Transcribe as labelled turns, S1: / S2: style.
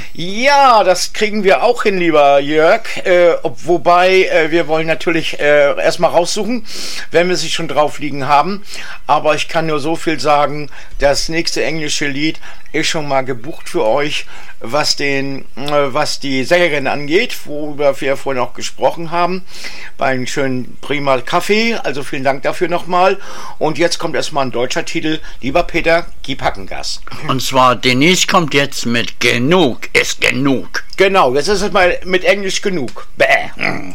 S1: Ja, das kriegen wir auch hin, lieber Jörg. Wobei, wir wollen natürlich erstmal raussuchen, wenn wir sich schon drauf liegen haben. Aber ich kann nur so viel sagen, das nächste englische Lied ist schon mal gebucht für euch, was die Sängerin angeht, worüber wir vorhin auch gesprochen haben, bei einem schönen prima Kaffee. Also vielen Dank dafür nochmal. Und jetzt kommt erstmal ein deutscher Titel. Lieber Peter, gib Hackengas.
S2: Und zwar, Denise kommt jetzt mit Genug ist genug.
S1: Genau, jetzt ist es mal mit Englisch genug. Bäh.